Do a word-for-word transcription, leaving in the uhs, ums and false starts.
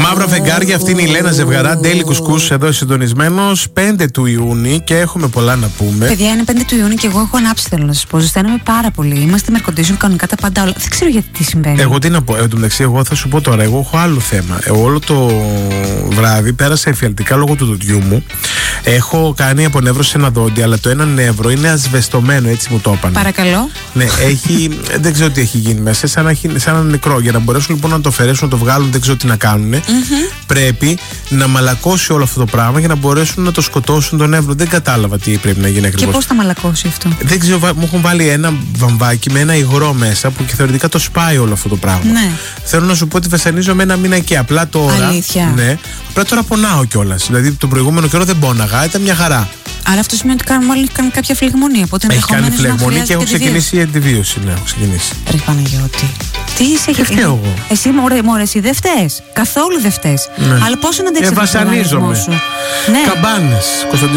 Μαύρα φεγγάρια, αυτή είναι η Λένα Ζευγαρά. Ντέλη Κουσκούς εδώ συντονισμένος. πέντε του Ιούνιου και έχουμε πολλά να πούμε. Παιδιά, είναι πέντε του Ιούνιου και εγώ έχω ανάψει, θέλω να σας πω. Ζεσταίνομαι πάρα πολύ. Είμαστε με air condition κανονικά τα πάντα όλα. Δεν ξέρω γιατί τι συμβαίνει. Εγώ τι να πω, εν τω μεταξύ, εγώ θα σου πω τώρα, εγώ έχω άλλο θέμα. Εγώ όλο το βράδυ πέρασα εφιαλτικά λόγω του δοντιού μου. Έχω κάνει απονεύρωση σε ένα δόντι, αλλά το ένα νεύρο είναι ασβεστομένο, έτσι μου το έπανε. Παρακαλώ. Ναι, έχει, δεν ξέρω τι έχει γίνει μέσα, σαν να, σαν να είναι νεκρό. Για να μπορέσουν λοιπόν να το αφαιρέσουν, να το βγάλουν, δεν ξέρω τι να κάνουν. Mm-hmm. Πρέπει να μαλακώσει όλο αυτό το πράγμα για να μπορέσουν να το σκοτώσουν τον νεύρο. Δεν κατάλαβα τι πρέπει να γίνει ακριβώς. Και πώς θα μαλακώσει αυτό? Δεν ξέρω, μου έχουν βάλει ένα βαμβάκι με ένα υγρό μέσα που και θεωρητικά το σπάει όλο αυτό το πράγμα. Ναι. Θέλω να σου πω ότι βασανίζομαι ένα μήνα και απλά τώρα. Αλήθεια. Ναι, απλά τώρα πονάω κιόλας. Δηλαδή τον προηγούμενο καιρό δεν πόναγα, ήταν μια χαρά. Άρα αυτό σημαίνει ότι μόλις κάνει κάποια φλεγμονή. Οπότε έχει κάνει φλεγμονή και έχω ξεκινήσει η αντιβίωση. Ναι, έχω ξεκινήσει. Ρε Παναγιώτη. Τι είσαι, και φταίω εγώ. Εσύ μωρέ, μωρέ, εσύ δεν φταίς. Καθόλου δεν φταίς. Ναι. Αλλά πόσο να αντέξεις ε, βασανίζομαι. σου. Ναι. Καμπάνες.